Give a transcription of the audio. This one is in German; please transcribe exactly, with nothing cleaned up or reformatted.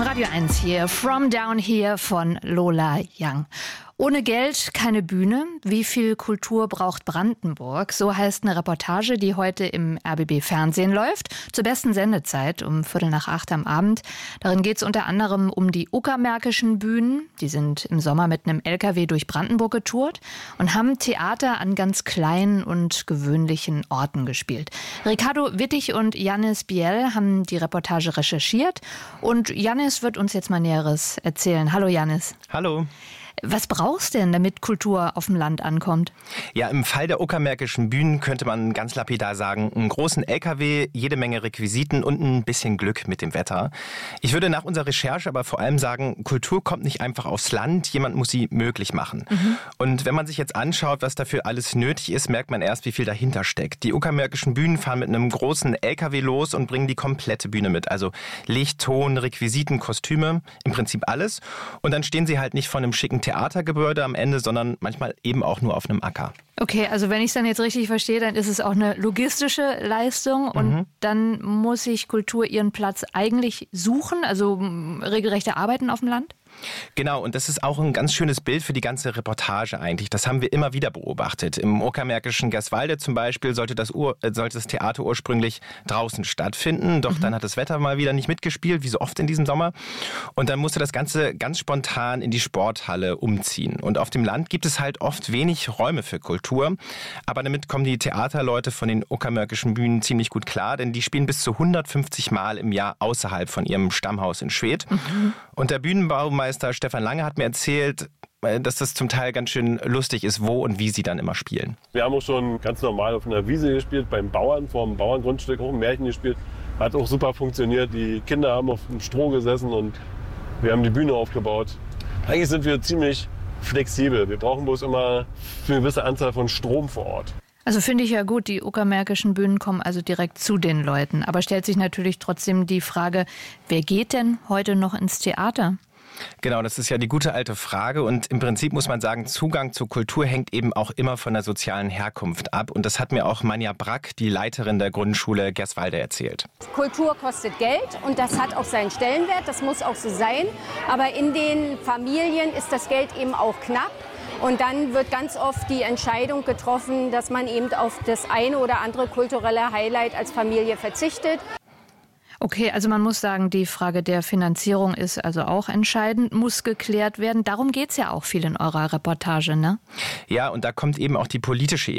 Radio eins hier, From Down Here von Lola Young. Ohne Geld keine Bühne. Wie viel Kultur braucht Brandenburg? So heißt eine Reportage, die heute im R B B Fernsehen läuft. Zur besten Sendezeit um Viertel nach acht am Abend. Darin geht es unter anderem um die uckermärkischen Bühnen. Die sind im Sommer mit einem L K W durch Brandenburg getourt und haben Theater an ganz kleinen und gewöhnlichen Orten gespielt. Ricardo Wittig und Janis Biel haben die Reportage recherchiert. Und Janis wird uns jetzt mal Näheres erzählen. Hallo Janis. Hallo. Was brauchst du denn, damit Kultur auf dem Land ankommt? Ja, im Fall der uckermärkischen Bühnen könnte man ganz lapidar sagen, einen großen L K W, jede Menge Requisiten und ein bisschen Glück mit dem Wetter. Ich würde nach unserer Recherche aber vor allem sagen, Kultur kommt nicht einfach aufs Land, jemand muss sie möglich machen. Mhm. Und wenn man sich jetzt anschaut, was dafür alles nötig ist, merkt man erst, wie viel dahinter steckt. Die uckermärkischen Bühnen fahren mit einem großen L K W los und bringen die komplette Bühne mit. Also Licht, Ton, Requisiten, Kostüme, im Prinzip alles. Und dann stehen sie halt nicht vor einem schicken Theatergebäude am Ende, sondern manchmal eben auch nur auf einem Acker. Okay, also wenn ich es dann jetzt richtig verstehe, dann ist es auch eine logistische Leistung und mhm. dann muss sich Kultur ihren Platz eigentlich suchen, also regelrechte Arbeiten auf dem Land? Genau, und das ist auch ein ganz schönes Bild für die ganze Reportage eigentlich. Das haben wir immer wieder beobachtet. Im uckermärkischen Gerswalde zum Beispiel sollte das, Ur, äh, sollte das Theater ursprünglich draußen stattfinden. Doch mhm. dann hat das Wetter mal wieder nicht mitgespielt, wie so oft in diesem Sommer. Und dann musste das Ganze ganz spontan in die Sporthalle umziehen. Und auf dem Land gibt es halt oft wenig Räume für Kultur. Aber damit kommen die Theaterleute von den uckermärkischen Bühnen ziemlich gut klar, denn die spielen bis zu hundertfünfzig Mal im Jahr außerhalb von ihrem Stammhaus in Schwedt. Mhm. Und der Bühnenbaumeister Stefan Lange hat mir erzählt, dass das zum Teil ganz schön lustig ist, wo und wie sie dann immer spielen. Wir haben auch schon ganz normal auf einer Wiese gespielt, beim Bauern, vor dem Bauerngrundstück, auch ein Märchen gespielt. Hat auch super funktioniert. Die Kinder haben auf dem Stroh gesessen und wir haben die Bühne aufgebaut. Eigentlich sind wir ziemlich flexibel. Wir brauchen bloß immer eine gewisse Anzahl von Strom vor Ort. Also finde ich ja gut, die uckermärkischen Bühnen kommen also direkt zu den Leuten. Aber stellt sich natürlich trotzdem die Frage, wer geht denn heute noch ins Theater? Genau, das ist ja die gute alte Frage und im Prinzip muss man sagen, Zugang zur Kultur hängt eben auch immer von der sozialen Herkunft ab und das hat mir auch Manja Brack, die Leiterin der Grundschule Gerswalde, erzählt. Kultur kostet Geld und das hat auch seinen Stellenwert, das muss auch so sein, aber in den Familien ist das Geld eben auch knapp. Und dann wird ganz oft die Entscheidung getroffen, dass man eben auf das eine oder andere kulturelle Highlight als Familie verzichtet. Okay, also man muss sagen, die Frage der Finanzierung ist also auch entscheidend, muss geklärt werden. Darum geht es ja auch viel in eurer Reportage, ne? Ja, und da kommt eben auch die politische